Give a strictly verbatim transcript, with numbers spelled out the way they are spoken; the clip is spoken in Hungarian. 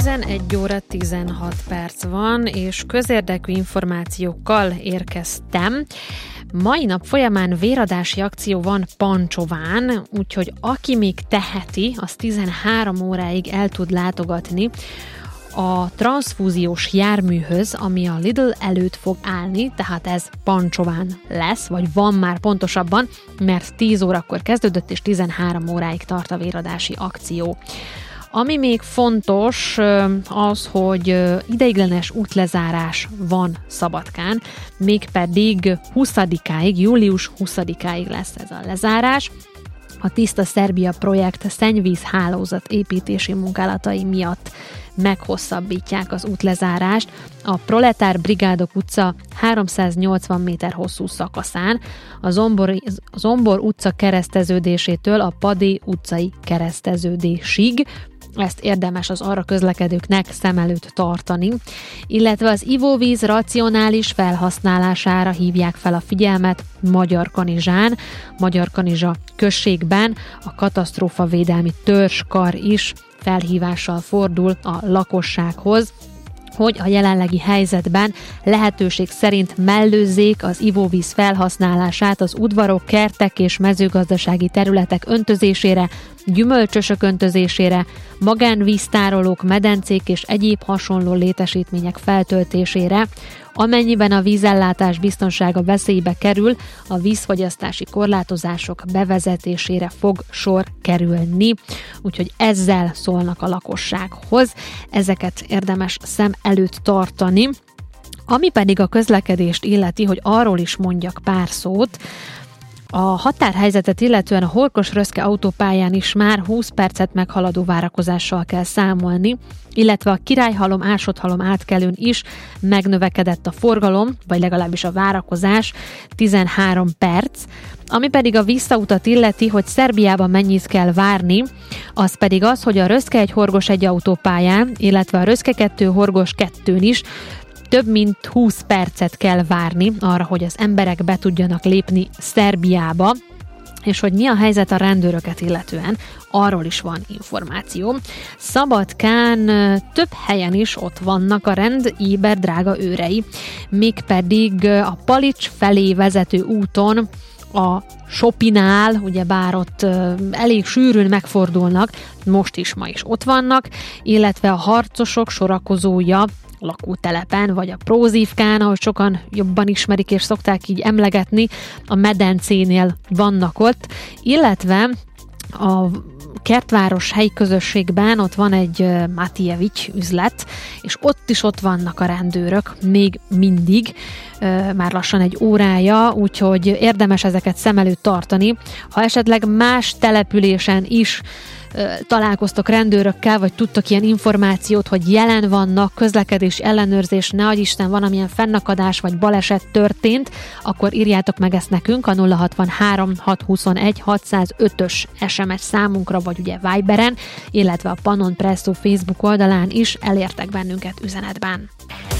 tizenegy óra tizenhat perc van, és közérdekű információkkal érkeztem. Mai nap folyamán véradási akció van Pancsován, úgyhogy aki még teheti, az tizenhárom óráig el tud látogatni a transzfúziós járműhöz, ami a Lidl előtt fog állni, tehát ez Pancsován lesz, vagy van már pontosabban, mert tíz órakor kezdődött, és tizenhárom óráig tart a véradási akció. Ami még fontos, az, hogy ideiglenes útlezárás van Szabadkán, mégpedig huszadikáig, július huszadikáig lesz ez a lezárás. A Tiszta Szerbia projekt szennyvízhálózat építési munkálatai miatt meghosszabbítják az útlezárást a Proletár Brigádok utca háromszáznyolcvan méter hosszú szakaszán, a Zombor, a Zombor utca kereszteződésétől a Padé utcai kereszteződésig. Ezt érdemes az arra közlekedőknek szem előtt tartani, illetve az ivóvíz racionális felhasználására hívják fel a figyelmet Magyarkanizsán, Magyarkanizsa községben a katasztrófavédelmi törzskar is felhívással fordul a lakossághoz, hogy a jelenlegi helyzetben lehetőség szerint mellőzzék az ivóvíz felhasználását az udvarok, kertek és mezőgazdasági területek öntözésére, gyümölcsösök öntözésére, magánvíztárolók, medencék és egyéb hasonló létesítmények feltöltésére. Amennyiben a vízellátás biztonsága veszélybe kerül, a vízfogyasztási korlátozások bevezetésére fog sor kerülni. Úgyhogy ezzel szólnak a lakossághoz. Ezeket érdemes szem előtt tartani. Ami pedig a közlekedést illeti, hogy arról is mondjak pár szót, a határhelyzetet illetően a Horgos-Röszke autópályán is már húsz percet meghaladó várakozással kell számolni, illetve a Királyhalom, Ásotthalom átkelőn is megnövekedett a forgalom, vagy legalábbis a várakozás, tizenhárom perc. Ami pedig a visszautat illeti, hogy Szerbiában mennyit kell várni, az pedig az, hogy a Röszke egy Horgos egy autópályán, illetve a Röszke kettő Horgos kettőn is több mint húsz percet kell várni arra, hogy az emberek be tudjanak lépni Szerbiába, és hogy mi a helyzet a rendőröket illetően, arról is van információ. Szabadkán több helyen is ott vannak a rend éber drága őrei, mégpedig a Palics felé vezető úton, a Sopinál, ugyebár ott elég sűrűn megfordulnak, most is, ma is ott vannak, illetve a harcosok sorakozója lakótelepen, vagy a Prózívkán, ahogy sokan jobban ismerik és szokták így emlegetni, a Medencénél vannak ott, illetve a Kertváros helyi közösségben ott van egy Matievics üzlet, és ott is ott vannak a rendőrök, még mindig, már lassan egy órája, úgyhogy érdemes ezeket szem előtt tartani. Ha esetleg más településen is találkoztok rendőrökkel, vagy tudtok ilyen információt, hogy jelen vannak, közlekedés ellenőrzés, ne adj Isten, van amilyen fennakadás vagy baleset történt, akkor írjátok meg ezt nekünk a nulla hatvanhárom hatszázhuszonegy hatszázötös es em es számunkra, vagy ugye Viberen, illetve a Pannon Presto Facebook oldalán is elértek bennünket üzenetben.